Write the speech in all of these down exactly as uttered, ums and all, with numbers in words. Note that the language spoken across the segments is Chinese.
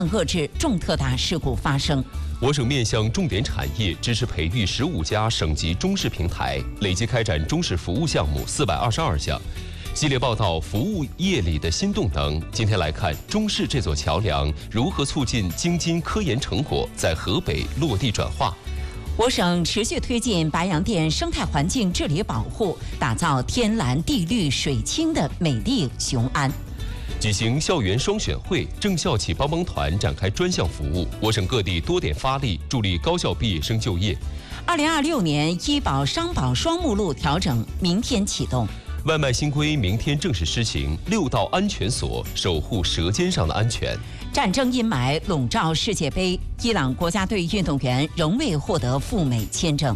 遏制重特大事故发生。 我省面向重点产业支持培育十五家省级中试平台，累计开展中试服务项目四百二十二项。系列报道服务业里的新动能。今天来看中试这座桥梁如何促进京津科研成果在河北落地转化。 我省持续推进白洋淀生态环境治理保护，打造天蓝地绿水清的美丽雄安。 举行校园双选会，正校企帮帮团展开专项服务。我省各地多点发力，助力高校毕业生就业。 二零二六年医保、商保双目录调整明天启动。 外卖新规明天正式施行，六道安全锁守护舌尖上的安全。 战争阴霾笼罩世界杯，伊朗国家队运动员仍未获得赴美签证。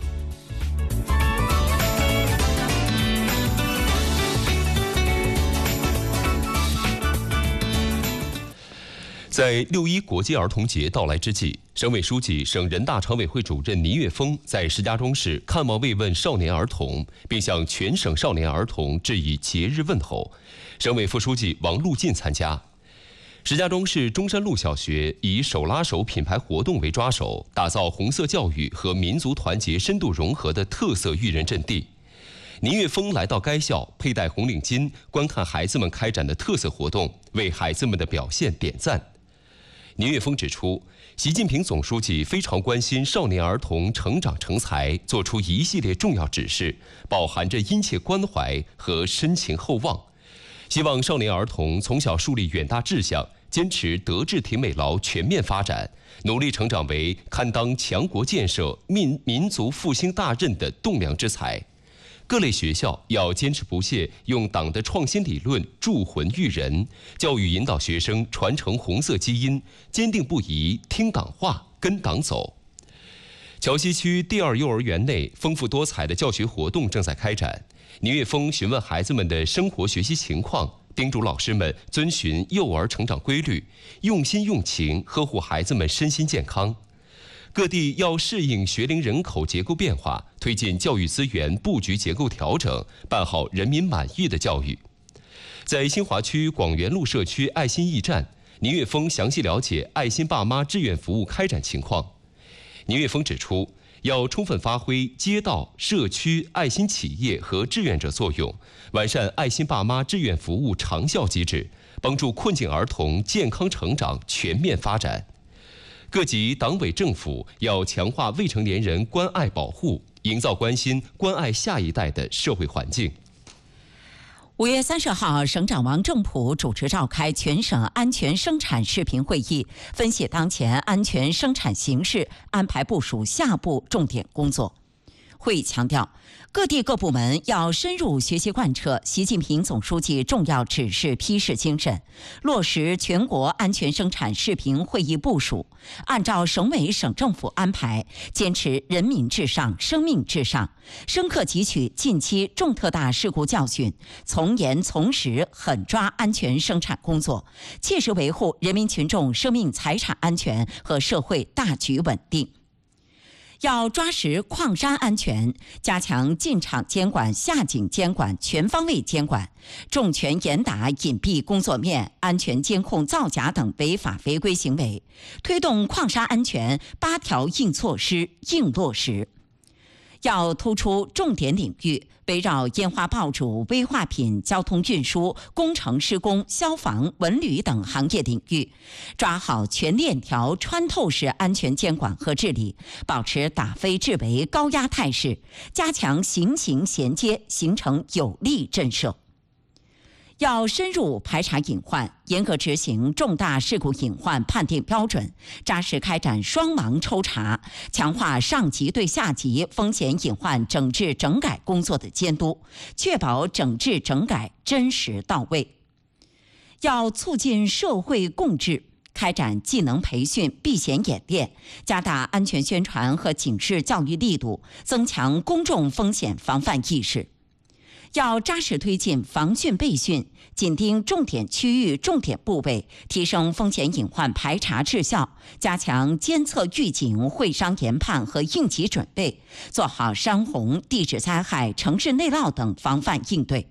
在六一国际儿童节到来之际，省委书记、省人大常委会主任倪岳峰在石家庄市看望慰问少年儿童，并向全省少年儿童致以节日问候。省委副书记王路进参加。石家庄市中山路小学以手拉手品牌活动为抓手，打造红色教育和民族团结深度融合的特色育人阵地。倪岳峰来到该校，佩戴红领巾，观看孩子们开展的特色活动，为孩子们的表现点赞。倪岳峰指出，习近平总书记非常关心少年儿童成长成才，作出一系列重要指示，饱含着殷切关怀和深情厚望。希望少年儿童从小树立远大志向，坚持德智体美劳全面发展，努力成长为堪当强国建设、民民族复兴大任的栋梁之才。各类学校要坚持不懈用党的创新理论铸魂育人，教育引导学生传承红色基因，坚定不移听党话跟党走。桥西区第二幼儿园内丰富多彩的教学活动正在开展。倪岳峰询问孩子们的生活学习情况，叮嘱老师们遵循幼儿成长规律，用心用情呵护孩子们身心健康。各地要适应学龄人口结构变化，推进教育资源布局结构调整，办好人民满意的教育。在新华区广元路社区爱心驿站，倪岳峰详细了解爱心爸妈志愿服务开展情况。倪岳峰指出，要充分发挥街道、社区、爱心企业和志愿者作用，完善爱心爸妈志愿服务长效机制，帮助困境儿童健康成长、全面发展。各级党委政府要强化未成年人关爱保护，营造关心、关爱下一代的社会环境。 五月三十号，省长王正普主持召开全省安全生产视频会议，分析当前安全生产形势，安排部署下步重点工作。会议强调，各地各部门要深入学习贯彻习近平总书记重要指示批示精神，落实全国安全生产视频会议部署，按照省委省政府安排，坚持人民至上、生命至上，深刻汲取近期重特大事故教训，从严从实狠抓安全生产工作，切实维护人民群众生命财产安全和社会大局稳定。要抓实矿山安全，加强进场监管、下井监管，全方位监管，重拳严打隐蔽工作面、安全监控造假等违法违规行为，推动矿山安全八条硬措施硬落实。要突出重点领域，围绕烟花爆竹、危化品、交通运输、工程施工、消防、文旅等行业领域，抓好全链条穿透式安全监管和治理，保持打非治为高压态势，加强形形衔接，形成有力震慑。要深入排查隐患，严格执行重大事故隐患判定标准，扎实开展双盲抽查，强化上级对下级风险隐患整治整改工作的监督，确保整治整改真实到位。要促进社会共治，开展技能培训、避险演练，加大安全宣传和警示教育力度，增强公众风险防范意识。要扎实推进防汛备汛，紧盯重点区域、重点部位，提升风险隐患排查质效，加强监测预警、会商研判和应急准备，做好山洪、地质灾害、城市内涝等防范应对。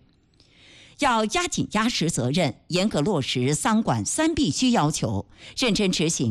要压紧压实责任，严格落实三管三必须要求，认真执行